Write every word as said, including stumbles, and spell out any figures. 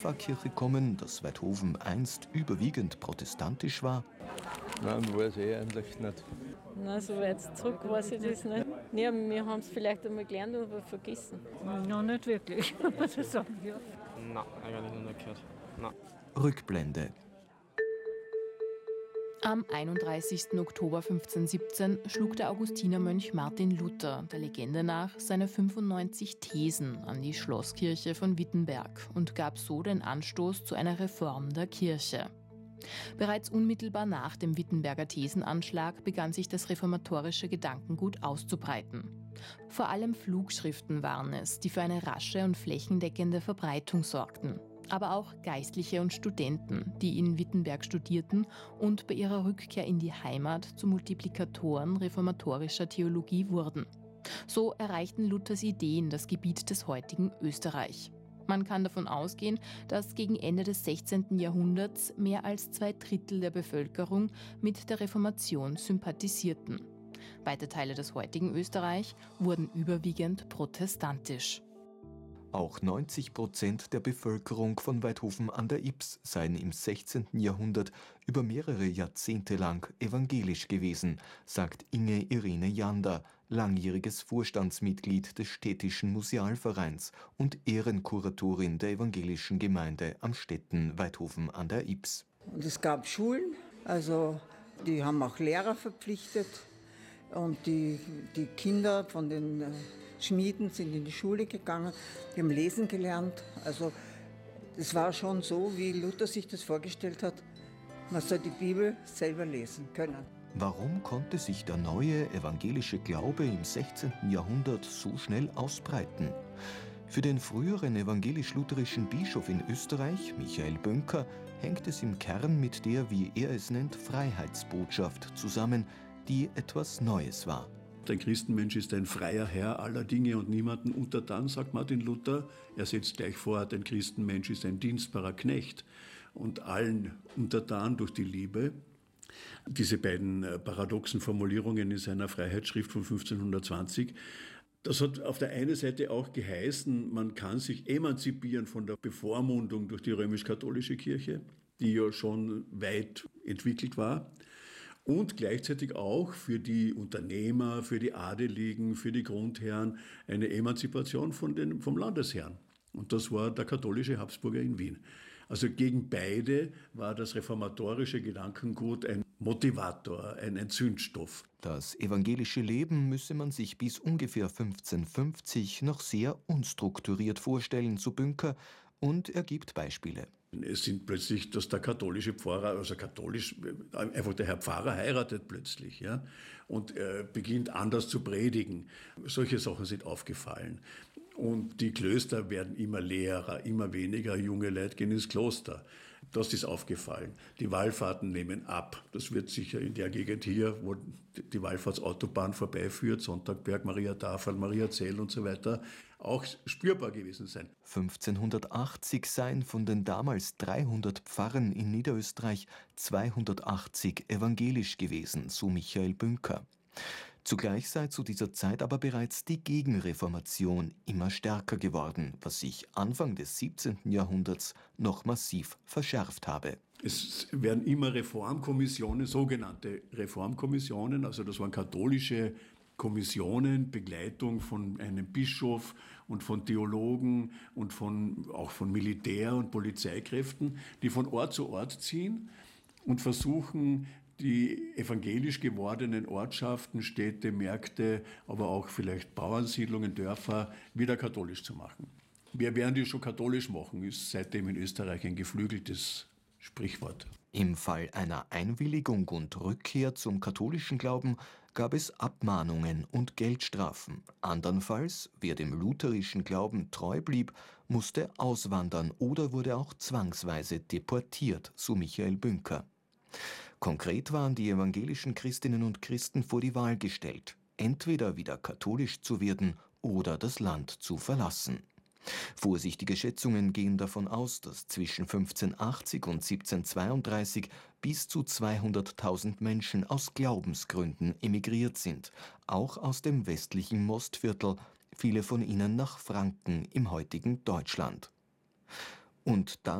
Pfarrkirche kommen, dass Waidhofen einst überwiegend protestantisch war? Nein, weiß ich eigentlich nicht. Nein, so weit zurück weiß ich das nicht. Ja, wir haben es vielleicht einmal gelernt, aber vergessen. Nein, nicht wirklich. Das sagen wir. Nein, eigentlich noch nicht gehört. Nein. Rückblende. Am einunddreißigsten Oktober fünfzehnhundertsiebzehn schlug der Augustinermönch Martin Luther, der Legende nach, seine fünfundneunzig Thesen an die Schlosskirche von Wittenberg und gab so den Anstoß zu einer Reform der Kirche. Bereits unmittelbar nach dem Wittenberger Thesenanschlag begann sich das reformatorische Gedankengut auszubreiten. Vor allem Flugschriften waren es, die für eine rasche und flächendeckende Verbreitung sorgten. Aber auch Geistliche und Studenten, die in Wittenberg studierten und bei ihrer Rückkehr in die Heimat zu Multiplikatoren reformatorischer Theologie wurden. So erreichten Luthers Ideen das Gebiet des heutigen Österreich. Man kann davon ausgehen, dass gegen Ende des sechzehnten Jahrhunderts mehr als zwei Drittel der Bevölkerung mit der Reformation sympathisierten. Weite Teile des heutigen Österreich wurden überwiegend protestantisch. Auch neunzig Prozent der Bevölkerung von Waidhofen an der Ybbs seien im sechzehnten Jahrhundert über mehrere Jahrzehnte lang evangelisch gewesen, sagt Inge Irene Jander, langjähriges Vorstandsmitglied des städtischen Musealvereins und Ehrenkuratorin der evangelischen Gemeinde am Städten Waidhofen an der Ybbs. Und es gab Schulen, also die haben auch Lehrer verpflichtet und die, die Kinder von den Schmieden sind in die Schule gegangen, die haben lesen gelernt. Also es war schon so, wie Luther sich das vorgestellt hat, man soll die Bibel selber lesen können. Warum konnte sich der neue evangelische Glaube im sechzehnten Jahrhundert so schnell ausbreiten? Für den früheren evangelisch-lutherischen Bischof in Österreich, Michael Bönker, hängt es im Kern mit der, wie er es nennt, Freiheitsbotschaft zusammen, die etwas Neues war. Der Christenmensch ist ein freier Herr aller Dinge und niemanden untertan, sagt Martin Luther. Er setzt gleich vor, der Christenmensch ist ein dienstbarer Knecht und allen untertan durch die Liebe. Diese beiden paradoxen Formulierungen in seiner Freiheitsschrift von fünfzehnhundertzwanzig, das hat auf der einen Seite auch geheißen, man kann sich emanzipieren von der Bevormundung durch die römisch-katholische Kirche, die ja schon weit entwickelt war. Und gleichzeitig auch für die Unternehmer, für die Adeligen, für die Grundherren eine Emanzipation von den, vom Landesherrn. Und das war der katholische Habsburger in Wien. Also gegen beide war das reformatorische Gedankengut ein Motivator, ein, ein Zündstoff. Das evangelische Leben müsse man sich bis ungefähr fünfzehnhundertfünfzig noch sehr unstrukturiert vorstellen, so Bünker, und er gibt Beispiele. Es sind plötzlich, dass der katholische Pfarrer, also katholisch, einfach der Herr Pfarrer heiratet plötzlich, ja, und äh, beginnt anders zu predigen. Solche Sachen sind aufgefallen. Und die Klöster werden immer leerer, immer weniger junge Leute gehen ins Kloster. Das ist aufgefallen. Die Wallfahrten nehmen ab. Das wird sicher in der Gegend hier, wo die Wallfahrtsautobahn vorbeiführt, Sonntagberg, Mariatafel, Mariazell und so weiter, auch spürbar gewesen sein. fünfzehnhundertachtzig seien von den damals dreihundert Pfarren in Niederösterreich zweihundertachtzig evangelisch gewesen, so Michael Bünker. Zugleich sei zu dieser Zeit aber bereits die Gegenreformation immer stärker geworden, was sich Anfang des siebzehnten Jahrhunderts noch massiv verschärft habe. Es werden immer Reformkommissionen, sogenannte Reformkommissionen, also das waren katholische Kommissionen, Begleitung von einem Bischof und von Theologen und von, auch von Militär- und Polizeikräften, die von Ort zu Ort ziehen und versuchen, die evangelisch gewordenen Ortschaften, Städte, Märkte, aber auch vielleicht Bauernsiedlungen, Dörfer wieder katholisch zu machen. Wir werden die schon katholisch machen, ist seitdem in Österreich ein geflügeltes Sprichwort. Im Fall einer Einwilligung und Rückkehr zum katholischen Glauben gab es Abmahnungen und Geldstrafen. Andernfalls, wer dem lutherischen Glauben treu blieb, musste auswandern oder wurde auch zwangsweise deportiert, so Michael Bünker. Konkret waren die evangelischen Christinnen und Christen vor die Wahl gestellt, entweder wieder katholisch zu werden oder das Land zu verlassen. Vorsichtige Schätzungen gehen davon aus, dass zwischen fünfzehnhundertachtzig und siebzehnhundertzweiunddreißig bis zu zweihunderttausend Menschen aus Glaubensgründen emigriert sind, auch aus dem westlichen Mostviertel, viele von ihnen nach Franken im heutigen Deutschland. Und dann